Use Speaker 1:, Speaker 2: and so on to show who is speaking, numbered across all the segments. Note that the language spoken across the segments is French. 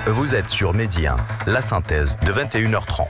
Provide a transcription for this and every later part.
Speaker 1: Vous êtes sur Midi 1, la synthèse de 21h30.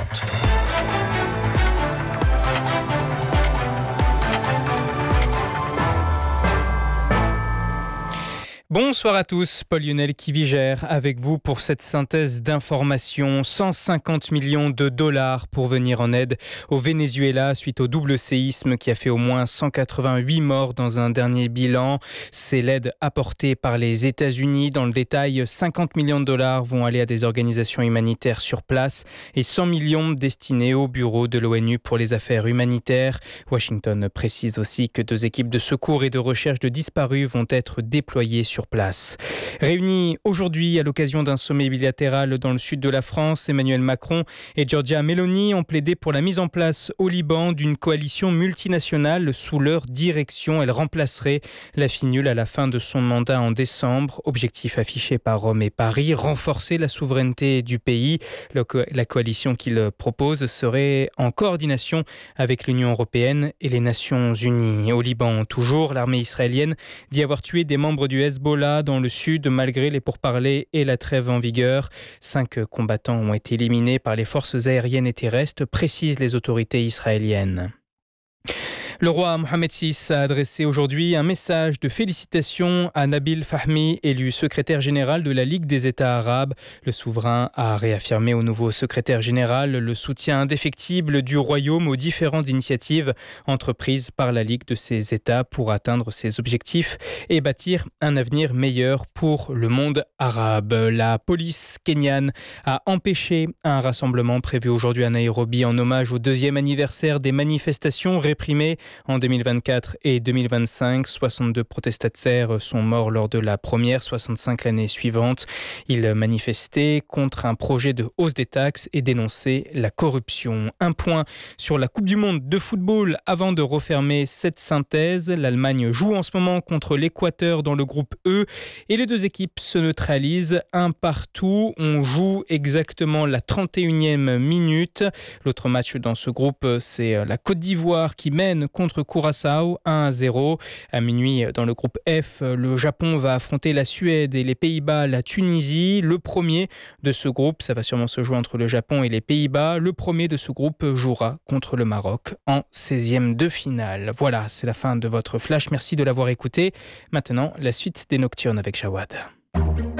Speaker 2: Bonsoir à tous, Paul Lionel Kivigère avec vous pour cette synthèse d'informations. 150 millions de dollars pour venir en aide au Venezuela suite au double séisme qui a fait au moins 188 morts dans un dernier bilan. C'est l'aide apportée par les États-Unis. Dans le détail, 50 millions de dollars vont aller à des organisations humanitaires sur place et 100 millions destinés au bureau de l'ONU pour les affaires humanitaires. Washington précise aussi que 2 équipes de secours et de recherche de disparus vont être déployées sur place. Réunis aujourd'hui à l'occasion d'un sommet bilatéral dans le sud de la France, Emmanuel Macron et Giorgia Meloni ont plaidé pour la mise en place au Liban d'une coalition multinationale sous leur direction. Elle remplacerait la FINUL à la fin de son mandat en décembre. Objectif affiché par Rome et Paris, renforcer la souveraineté du pays. La coalition qu'il propose serait en coordination avec l'Union européenne et les Nations unies. Au Liban, toujours, l'armée israélienne dit avoir tué des membres du Hezbollah dans le sud malgré les pourparlers et la trêve en vigueur. 5 combattants ont été éliminés par les forces aériennes et terrestres, précisent les autorités israéliennes. Le roi Mohamed VI a adressé aujourd'hui un message de félicitations à Nabil Fahmy, élu secrétaire général de la Ligue des États arabes. Le souverain a réaffirmé au nouveau secrétaire général le soutien indéfectible du royaume aux différentes initiatives entreprises par la Ligue de ces États pour atteindre ses objectifs et bâtir un avenir meilleur pour le monde arabe. La police kenyane a empêché un rassemblement prévu aujourd'hui à Nairobi en hommage au 2e anniversaire des manifestations réprimées en 2024 et 2025, 62 protestataires sont morts lors de la première, 65 l'année suivante. Ils manifestaient contre un projet de hausse des taxes et dénonçaient la corruption. Un point sur la Coupe du Monde de football avant de refermer cette synthèse. L'Allemagne joue en ce moment contre l'Équateur dans le groupe E et les 2 équipes se neutralisent un partout. On joue exactement la 31e minute. L'autre match dans ce groupe, c'est la Côte d'Ivoire qui mène contre Curaçao 1-0. À minuit, dans le groupe F, le Japon va affronter la Suède et les Pays-Bas, la Tunisie. Le premier de ce groupe, ça va sûrement se jouer entre le Japon et les Pays-Bas. Le premier de ce groupe jouera contre le Maroc en 16e de finale. Voilà, c'est la fin de votre flash. Merci de l'avoir écouté. Maintenant, la suite des Nocturnes avec Jawad.